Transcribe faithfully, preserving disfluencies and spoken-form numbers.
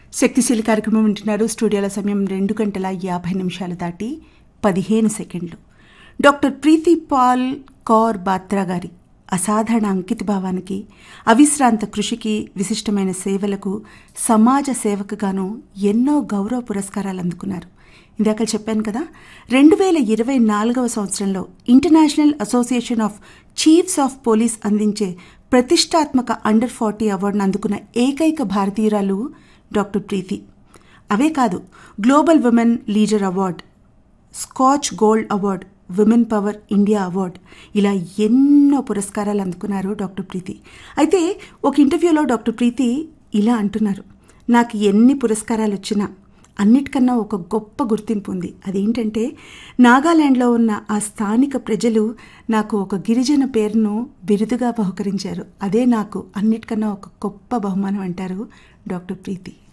శక్తిశీలి కార్యక్రమం వింటున్నారు. స్టూడియోల సమయం రెండు గంటల యాభై నిమిషాలు దాటి పదిహేను సెకండ్లు. డాక్టర్ ప్రీతి పాల్ కౌర్ బాత్రా గారి అసాధారణ అంకితభావానికి, అవిశ్రాంత కృషికి, విశిష్టమైన సేవలకు సమాజ సేవకుగాను ఎన్నో గౌరవ పురస్కారాలు అందుకున్నారు. ఇందాక చెప్పాను కదా, రెండు వేల ఇరవై నాలుగవ సంవత్సరంలో international association of chiefs of police అందించే ప్రతిష్టాత్మక అండర్ ఫార్టీ అవార్డును అందుకున్న ఏకైక భారతీయురాలు డాక్టర్ ప్రీతి. అవే కాదు, global women leader award, scotch gold award, women power India award, ఇలా ఎన్నో పురస్కారాలు అందుకున్నారు డాక్టర్ ప్రీతి. అయితే ఒక ఇంటర్వ్యూలో డాక్టర్ ప్రీతి ఇలా అంటున్నారు, నాకు ఎన్ని పురస్కారాలు వచ్చినా అన్నిటికన్నా ఒక గొప్ప గుర్తింపు ఉంది. అదేంటంటే, నాగాలాండ్లో ఉన్న ఆ స్థానిక ప్రజలు నాకు ఒక గిరిజన పేరును బిరుదుగా బహుకరించారు. అదే నాకు అన్నిటికన్నా ఒక గొప్ప బహుమానం అంటారు డాక్టర్ ప్రీతి.